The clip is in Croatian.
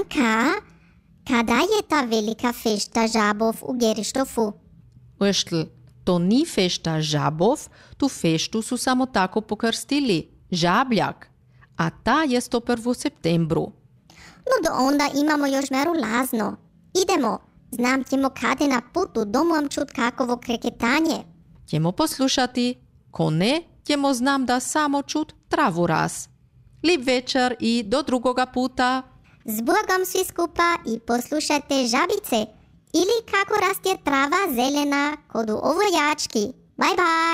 Marka, kada je ta velika fešta žabov u Gerištofu? Eštl, to ni fešta žabov, tu feštu su samo tako pokrstili, žabljak. A ta je 101. septembru. No do onda imamo još meru lazno. Idemo, znam ćemo kade na putu domom čut kakovo kreketanje. Ćemo poslušati, ko ne, ćemo znam da samo čut travu raz. Lip večer i do drugoga puta. S Bogom svi skupa i poslušajte žabice ili kako raste trava zelena kod u ovojački. Bye bye!